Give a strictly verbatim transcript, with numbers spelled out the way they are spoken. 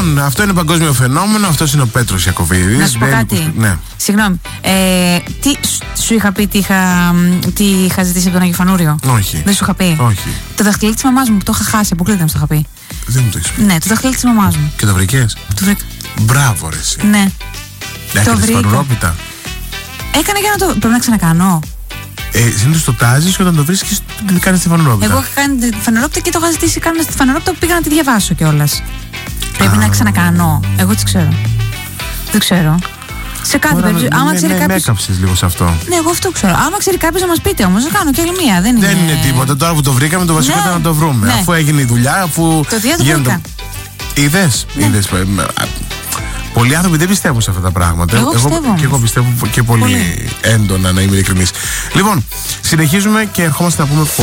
Λοιπόν, αυτό είναι παγκόσμιο φαινόμενο. Αυτός είναι ο Πέτρος Ιακωβίδης. Να σου πω κάτι. Ναι. Συγγνώμη. Ε, τι σου είχα πει, τι είχα, τι είχα ζητήσει από τον Άγιο Φανούριο? Όχι. Δεν σου είχα πει? Όχι. Το δαχτυλίδι της μαμάς μου που το είχα χάσει. Αποκλείται να σου το είχα πει. Δεν μου το έχεις πει. Ναι, το δαχτυλίδι της μαμάς μου. Και το βρήκες? Το βρήκα. Μπράβο, ρε εσύ. Ναι. Έκανες φανουρόπιτα? Έκανα για να το. Πρέπει να ξανακάνω. Ε, συνήθως το τάζεις και όταν το βρίσκεις, το κάνεις τη φανουρόπιτα. Εγώ είχα κάνει τη φανουρόπιτα και το είχα ζητήσει κάνω στη φανουρόπιτα που πήγα να τη διαβάσω κιόλας. Πρέπει να ξανακάνω. Εγώ τι ξέρω. Δεν ξέρω. Σε κάθε περίπτωση. Ναι, άμα ναι, ξέρει ναι, κάποιος. με έκαψες λίγο σε αυτό. Ναι, εγώ αυτό ξέρω. Άμα ξέρει κάποιος να μας πείτε όμως, να κάνω κι άλλη μία. Δεν είναι, Δεν είναι τίποτα. Τώρα που το βρήκαμε, το βασικό Ναι. ήταν να το βρούμε. Ναι. Αφού έγινε η δουλειά, αφού. Το δύο το γίνονται- βρήκα. Είδες, Ναι. είδες. Πολλοί άνθρωποι δεν πιστεύουν σε αυτά τα πράγματα. Εγώ πιστεύω όμως. Και εγώ πιστεύω και πολύ, Πολύ. έντονα, να είμαι ειλικρινής. Λοιπόν, συνεχίζουμε και ερχόμαστε να πούμε